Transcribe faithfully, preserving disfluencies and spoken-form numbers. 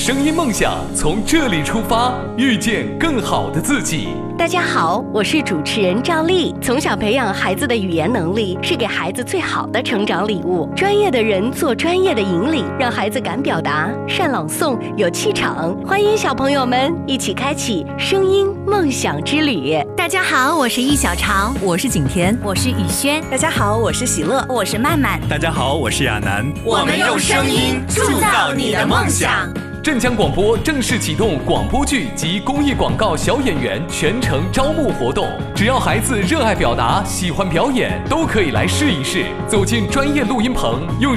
声音梦想从这里出发，遇见更好的自己。 大家好，我是主持人赵丽。从小培养孩子的语言能力，是给孩子最好的成长礼物。专业的人做专业的引领，让孩子敢表达、善朗诵、有气场。欢迎小朋友们一起开启声音梦想之旅。 大家好，我是易小潮， 我是景甜， 我是雨轩。 大家好，我是喜乐， 我是曼曼。 大家好，我是亚楠。 我们用声音铸造你的梦想。 镇江广播正式启动广播剧及公益广告小演员全程招募活动，只要孩子热爱表达、喜欢表演，都可以来试一试。走进专业录音棚，用